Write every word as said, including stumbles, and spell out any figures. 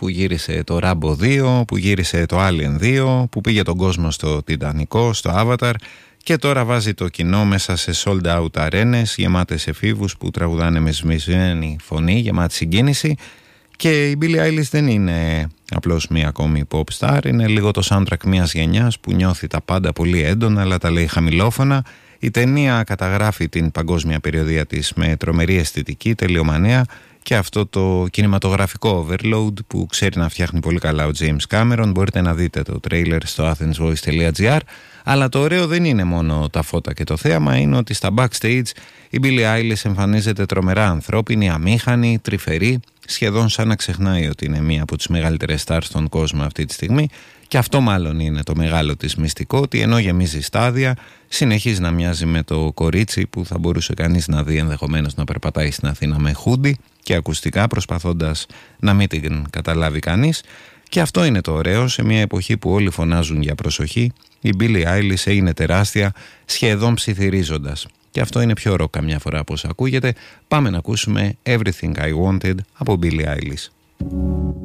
που γύρισε το Rambo δύο, που γύρισε το Alien δύο, που πήγε τον κόσμο στο Τιτανικό, στο Avatar και τώρα βάζει το κοινό μέσα σε sold out αρένες γεμάτες εφήβους που τραγουδάνε με σμισμένη φωνή, γεμάτη συγκίνηση. Και η Billie Eilish δεν είναι απλώς μία ακόμη pop star, είναι λίγο το soundtrack μιας γενιάς που νιώθει τα πάντα πολύ έντονα αλλά τα λέει χαμηλόφωνα. Η ταινία καταγράφει την παγκόσμια περιοδεία της με τρομερή αισθητική, τελειομανία και αυτό το κινηματογραφικό overload που ξέρει να φτιάχνει πολύ καλά ο James Cameron. Μπορείτε να δείτε το τρέιλερ στο athens voice τελεία gr. Αλλά το ωραίο δεν είναι μόνο τα φώτα και το θέαμα, είναι ότι στα backstage η Billie Eilish εμφανίζεται τρομερά ανθρώπινη, αμήχανη, τρυφερή, σχεδόν σαν να ξεχνάει ότι είναι μία από τις μεγαλύτερες stars στον κόσμο αυτή τη στιγμή. Και αυτό μάλλον είναι το μεγάλο της μυστικό, ότι ενώ γεμίζει στάδια, συνεχίζει να μοιάζει με το κορίτσι που θα μπορούσε κανείς να δει ενδεχομένως να περπατάει στην Αθήνα με χούντι και ακουστικά, προσπαθώντας να μην την καταλάβει κανείς. Και αυτό είναι το ωραίο, σε μια εποχή που όλοι φωνάζουν για προσοχή, η Billie Eilish έγινε τεράστια, σχεδόν ψιθυρίζοντας. Και αυτό είναι πιο ροκ καμιά φορά από όσο ακούγεται. Πάμε να ακούσουμε Everything I Wanted από Billie Eilish.